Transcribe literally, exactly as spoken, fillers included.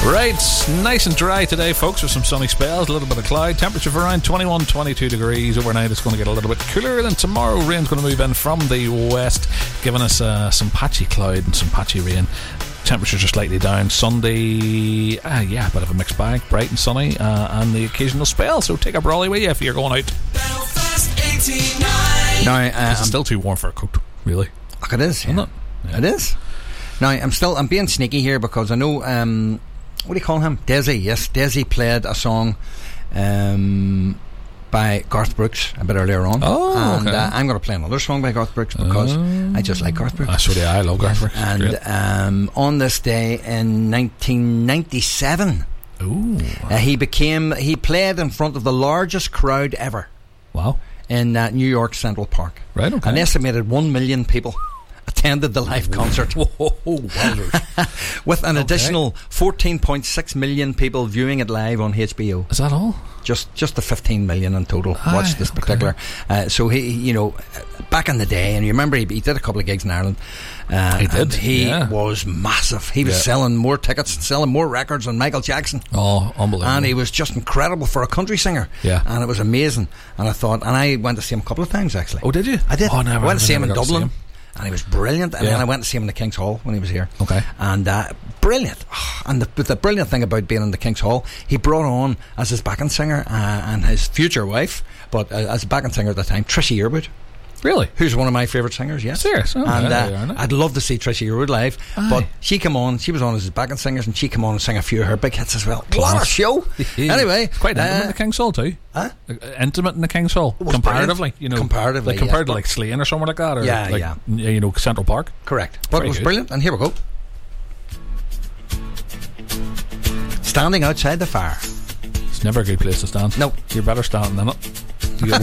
Right, nice and dry today, folks, with some sunny spells, a little bit of cloud. Temperature of around twenty-one, twenty-two degrees. Overnight it's going to get a little bit cooler. Then tomorrow rain's going to move in from the west, giving us uh, some patchy cloud and some patchy rain. Temperatures are slightly down. Sunday, uh, yeah, a bit of a mixed bag, bright and sunny, uh, and the occasional spell. So take a brolly with you if you're going out. Belfast eighty-nine. Now, uh, It's still too warm for a coat, really. Look, it is. Isn't Yeah. it? Yeah. It is. Now, I'm still I'm being sneaky here because I know. Um, what do you call him? Desi. Yes, Desi played a song um, by Garth Brooks a bit earlier on. Oh, and okay. uh, I'm going to play another song by Garth Brooks because Oh. I just like Garth Brooks. Ah, so do I. I love Garth Brooks. And Great. um, on this day in nineteen ninety-seven, Ooh. uh, he became he played in front of the largest crowd ever Wow. in uh, New York Central Park. Right, okay. An estimated one million people attended the live concert. Whoa, wowzers. With an Okay. additional fourteen point six million people viewing it live on H B O. Is that all? Just just the fifteen million in total Aye, watched this okay. particular. Uh, so he, you know, back in the day, and you remember he, he did a couple of gigs in Ireland. Uh, He did, and He yeah. was massive. He was Yeah. selling more tickets, selling more records than Michael Jackson. Oh, unbelievable. And he was just incredible for a country singer. Yeah. And it was amazing. And I thought, and I went to see him a couple of times actually. Oh, did you? I did. Oh, never. I went to see him never in got to see Dublin. him. And he was brilliant. And Yeah. then I went to see him in the King's Hall when he was here. Okay. And uh, brilliant. And the, but the brilliant thing about being in the King's Hall, he brought on as his backing singer uh, and his future wife, but uh, as a backing singer at the time, Trisha Yearwood, Really? who's one of my favourite singers. Yes. Serious? Oh, And yeah, uh, yeah, I know. I'd love to see Trisha Yearwood live. Aye. But she came on. She was on as his backing singers, and she came on and sang a few of her big hits as well. Class show. Anyway, It's quite intimate uh, in the King's Hall too. Huh? Uh, Intimate in the King's Hall, was comparatively. brilliant. You know, Comparatively, like compared yeah. to like Slane or somewhere like that, or Yeah, like, yeah. you know, Central Park. Correct. But Very it was good. brilliant, and here we go. Standing outside the fire. It's never a good place to stand. No. You're better standing than it.